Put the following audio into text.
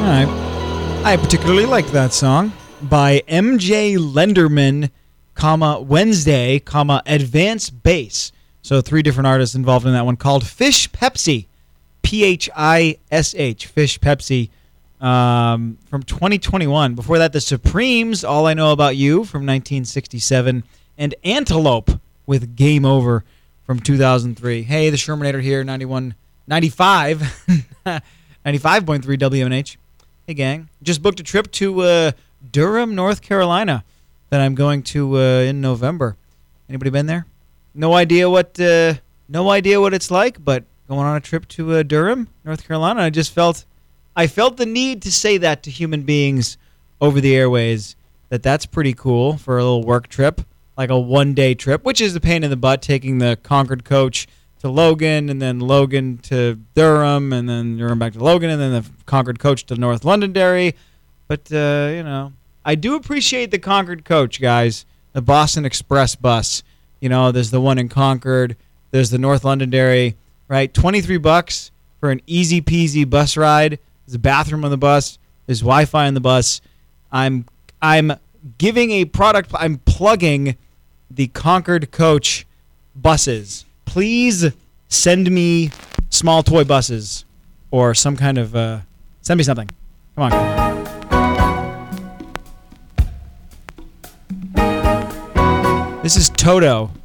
I particularly like that song by MJ Lenderman, Wednesday, Advance Bass. So 3 different artists involved in that one, called Fish Pepsi, P-H-I-S-H, Fish Pepsi, from 2021. Before that, the Supremes, All I Know About You, from 1967, and Antelope with Game Over from 2003. Hey, the Shermanator here, 95.3 WNH. Hey, gang. Just booked a trip to Durham, North Carolina that I'm going to in November. Anybody been there? No idea what it's like, but going on a trip to Durham, North Carolina. I felt the need to say that to human beings over the airways, that's pretty cool for a little work trip, like a one-day trip, which is a pain in the butt, taking the Concord coach to Logan, and then Logan to Durham, and then Durham back to Logan, and then the Concord coach to North Londonderry. But, I do appreciate the Concord coach, guys. The Boston Express bus. There's the one in Concord. There's the North Londonderry, right? $23 for an easy-peasy bus ride. There's a bathroom on the bus. There's Wi-Fi on the bus. I'm giving a product. I'm plugging the Concord coach buses. Please send me small toy buses or some kind of send me something. Come on. This is Toto